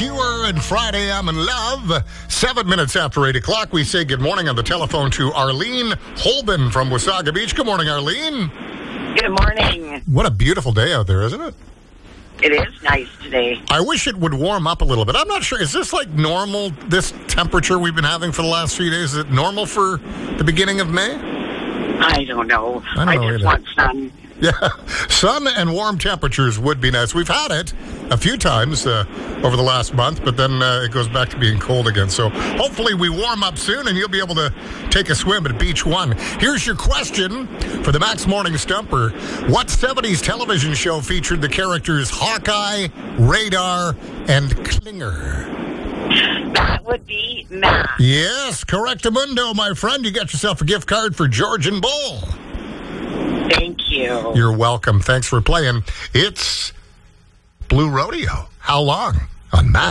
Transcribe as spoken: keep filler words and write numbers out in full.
Cure and Friday I'm in Love. Seven minutes after eight o'clock, we say good morning on the telephone to Arlene Holben from Wasaga Beach. Good morning, Arlene. Good morning. What a beautiful day out there, isn't it? It is nice today. I wish it would warm up a little bit. I'm not sure. Is this like normal, this temperature we've been having for the last few days? Is it normal for the beginning of May? I don't know. I don't I know just either. want sun. Yeah, sun and warm temperatures would be nice. We've had it a few times uh, over the last month, but then uh, it goes back to being cold again. So hopefully we warm up soon and you'll be able to take a swim at Beach One. Here's your question for the Max Morning Stumper. What seventies television show featured the characters Hawkeye, Radar, and Klinger? That would be math. Yes, correctamundo, my friend. You got yourself a gift card for George and Bull. Thank you. You're welcome. Thanks for playing. It's Blue Rodeo. How long? On Max.